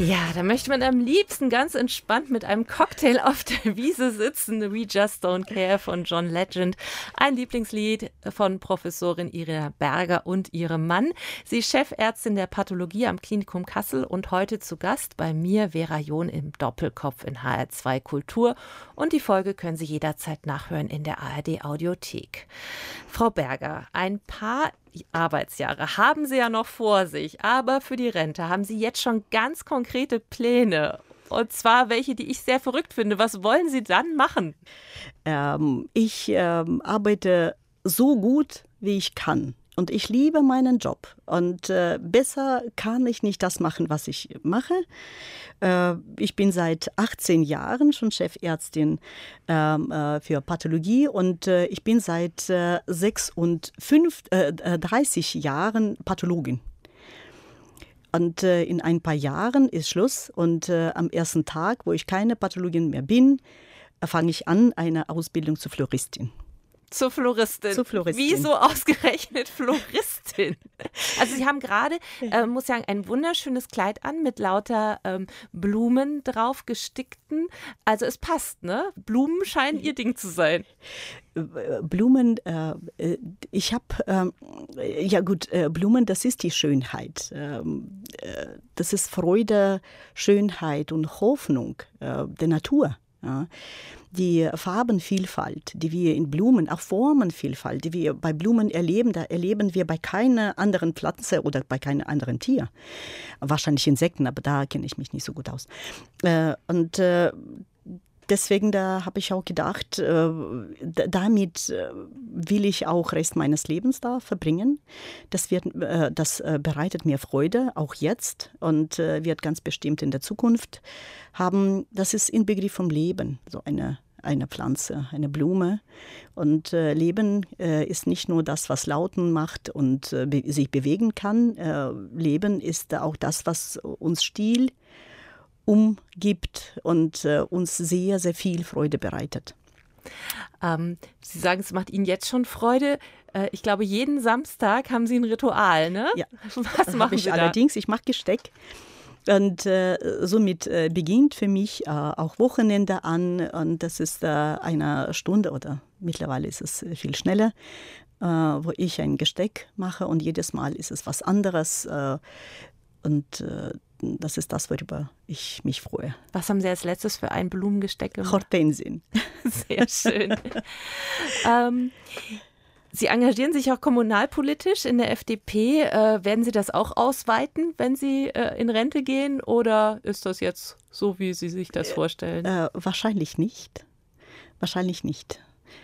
Ja, da möchte man am liebsten ganz entspannt mit einem Cocktail auf der Wiese sitzen. We Just Don't Care von John Legend. Ein Lieblingslied von Professorin Irina Berger und ihrem Mann. Sie ist Chefärztin der Pathologie am Klinikum Kassel und heute zu Gast bei mir Vera John im Doppelkopf in HR2 Kultur. Und die Folge können Sie jederzeit nachhören in der ARD Audiothek. Frau Berger, ein paar Arbeitsjahre haben Sie ja noch vor sich, aber für die Rente haben Sie jetzt schon ganz konkrete Pläne. Und zwar welche, die ich sehr verrückt finde. Was wollen Sie dann machen? Ich arbeite so gut, wie ich kann. Und ich liebe meinen Job. Und besser kann ich nicht das machen, was ich mache. Ich bin seit 18 Jahren schon Chefärztin für Pathologie und ich bin seit 30 Jahren Pathologin. Und in ein paar Jahren ist Schluss und am ersten Tag, wo ich keine Pathologin mehr bin, fange ich an, eine Ausbildung zur Floristin. Zur Floristin. Wieso ausgerechnet Floristin? Also Sie haben gerade, muss sagen, ein wunderschönes Kleid an mit lauter Blumen drauf gestickten. Also es passt, ne? Blumen scheinen Ihr Ding zu sein. Blumen, ich habe, Blumen, das ist die Schönheit. Das ist Freude, Schönheit und Hoffnung der Natur. Ja. Die Farbenvielfalt, die wir in Blumen, auch Formenvielfalt, die wir bei Blumen erleben, da erleben wir bei keiner anderen Pflanze oder bei keinem anderen Tier. Wahrscheinlich Insekten, aber da kenne ich mich nicht so gut aus. Deswegen, da habe ich auch gedacht, damit will ich auch Rest meines Lebens da verbringen. Das bereitet mir Freude, auch jetzt und wird ganz bestimmt in der Zukunft haben. Das ist Inbegriff vom Leben, so eine Pflanze, eine Blume. Und Leben ist nicht nur das, was lauten macht und sich bewegen kann. Leben ist auch das, was uns Stil umgibt und uns sehr, sehr viel Freude bereitet. Sie sagen, es macht Ihnen jetzt schon Freude. Ich glaube, jeden Samstag haben Sie ein Ritual, ne? Ja, was machen Sie da? Allerdings, ich mache Gesteck. Und somit beginnt für mich auch Wochenende an. Und das ist eine Stunde oder mittlerweile ist es viel schneller, wo ich ein Gesteck mache. Und jedes Mal ist es was anderes. Das ist das, worüber ich mich freue. Was haben Sie als letztes für ein Blumengesteck gemacht? Hortensien. Sehr schön. Sie engagieren sich auch kommunalpolitisch in der FDP. Werden Sie das auch ausweiten, wenn Sie in Rente gehen? Oder ist das jetzt so, wie Sie sich das vorstellen? Wahrscheinlich nicht. Wahrscheinlich nicht.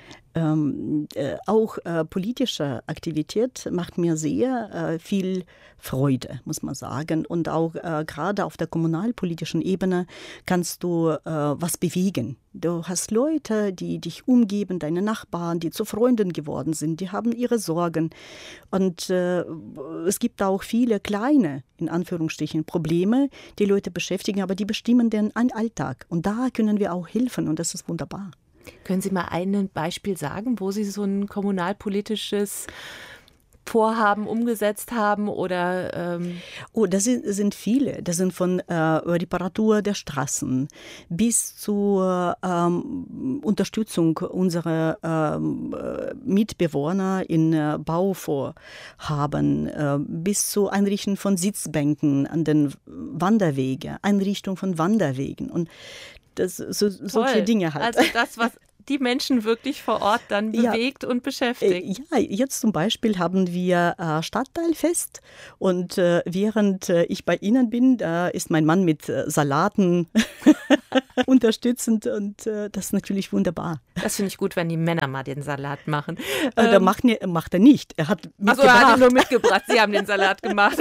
Auch politische Aktivität macht mir sehr viel Freude, muss man sagen. Und auch gerade auf der kommunalpolitischen Ebene kannst du was bewegen. Du hast Leute, die dich umgeben, deine Nachbarn, die zu Freunden geworden sind, die haben ihre Sorgen. Und es gibt auch viele kleine, in Anführungsstrichen, Probleme, die Leute beschäftigen, aber die bestimmen den Alltag. Und da können wir auch helfen und das ist wunderbar. Können Sie mal ein Beispiel sagen, wo Sie so ein kommunalpolitisches Vorhaben umgesetzt haben? Oder das sind viele. Das sind von Reparatur der Straßen bis zur Unterstützung unserer Mitbewohner in Bauvorhaben, bis zu Einrichten von Sitzbänken an den Wanderwegen, Einrichtung von Wanderwegen und solche Dinge halt. Also das, was die Menschen wirklich vor Ort dann bewegt und beschäftigt. Ja, jetzt zum Beispiel haben wir Stadtteilfest und während ich bei Ihnen bin, da ist mein Mann mit Salaten unterstützend und das ist natürlich wunderbar. Das finde ich gut, wenn die Männer mal den Salat machen. Da macht er nicht. Er hat mitgebracht. Er hat ihn nur mitgebracht. Sie haben den Salat gemacht.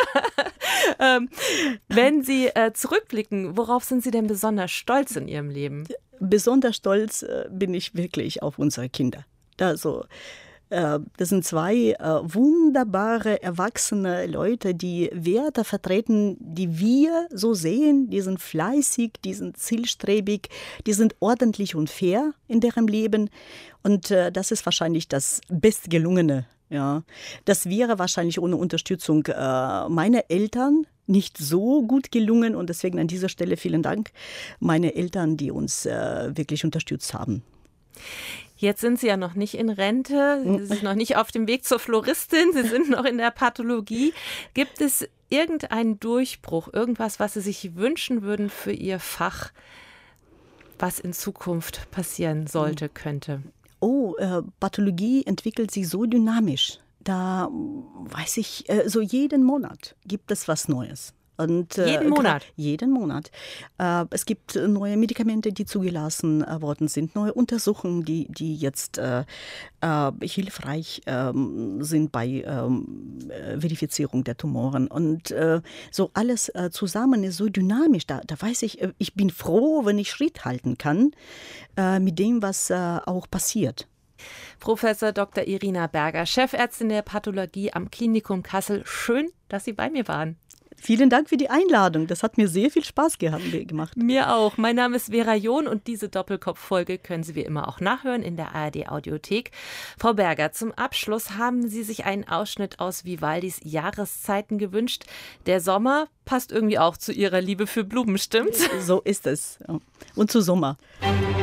Wenn Sie zurückblicken, worauf sind Sie denn besonders stolz in Ihrem Leben? Besonders stolz bin ich wirklich auf unsere Kinder. Also, das sind zwei wunderbare, erwachsene Leute, die Werte vertreten, die wir so sehen. Die sind fleißig, die sind zielstrebig, die sind ordentlich und fair in deren Leben. Und das ist wahrscheinlich das bestgelungene. Ja. Das wäre wahrscheinlich ohne Unterstützung meiner Eltern nicht so gut gelungen und deswegen an dieser Stelle vielen Dank meine Eltern, die uns wirklich unterstützt haben. Jetzt sind Sie ja noch nicht in Rente, Sie sind noch nicht auf dem Weg zur Floristin, Sie sind noch in der Pathologie. Gibt es irgendeinen Durchbruch, irgendwas, was Sie sich wünschen würden für Ihr Fach, was in Zukunft passieren sollte, könnte? Pathologie entwickelt sich so dynamisch. Da weiß ich, so jeden Monat gibt es was Neues. Und, jeden Monat? Jeden Monat. Es gibt neue Medikamente, die zugelassen worden sind, neue Untersuchungen, die jetzt hilfreich sind bei Verifizierung der Tumoren. Und so alles zusammen ist so dynamisch. Da weiß ich, ich bin froh, wenn ich Schritt halten kann mit dem, was auch passiert. Professor Dr. Irina Berger, Chefärztin der Pathologie am Klinikum Kassel. Schön, dass Sie bei mir waren. Vielen Dank für die Einladung. Das hat mir sehr viel Spaß gemacht. Mir auch. Mein Name ist Vera John und diese Doppelkopf-Folge können Sie wie immer auch nachhören in der ARD-Audiothek. Frau Berger, zum Abschluss haben Sie sich einen Ausschnitt aus Vivaldis Jahreszeiten gewünscht. Der Sommer passt irgendwie auch zu Ihrer Liebe für Blumen, stimmt's? So ist es. Und zu Sommer.